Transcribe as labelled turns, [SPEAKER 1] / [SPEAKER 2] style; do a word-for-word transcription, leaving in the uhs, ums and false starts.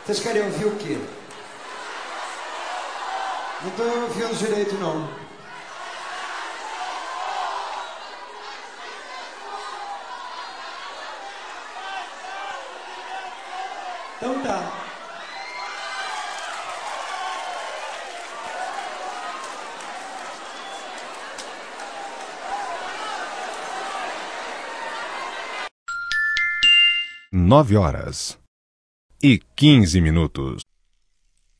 [SPEAKER 1] Vocês querem ouvir o quê? Não estou ouvindo direito, não. Então tá.
[SPEAKER 2] Nove horas e quinze minutos.